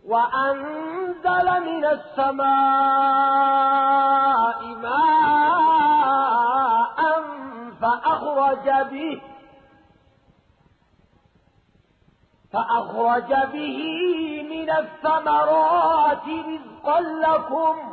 وأنزل من السماء ماء فأخرج به من الثمرات رزقا لكم